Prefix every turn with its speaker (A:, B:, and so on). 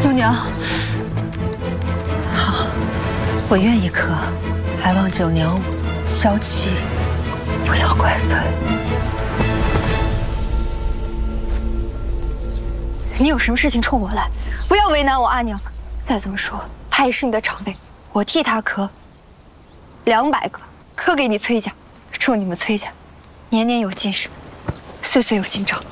A: 兄娘，好，我愿意磕，还望九娘消气，不要怪罪。
B: 你有什么事情冲我来，不要为难我阿娘。再这么说，她也是你的长辈，我替她磕200个，磕给你崔家，祝你们崔家年年有今日，岁岁有今朝。